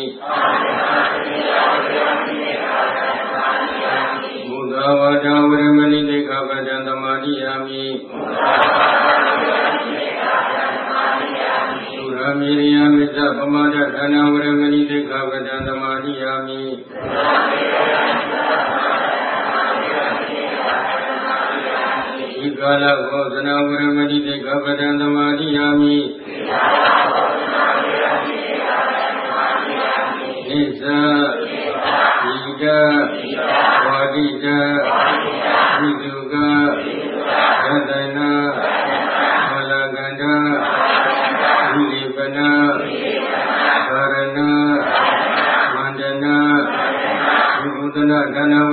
မုသာဝါဒဝရမဏိတေခပဒံသမာဓိယာမိသုရမေရိယမိစ္ဆပမာဒဒါနဝရမဏိတေခပဒံသမာဓိယာမိဤကာလဘောဇနာဝရမဏိတေခပဒံသမာဓိယာမိနိစ္စဣဒဝါဒိတဝိတုကသတ္တနာမလကန္တဝိလိပနာကာရဏမန္တနာဝိပုဒ္ဒနာဒါနဝ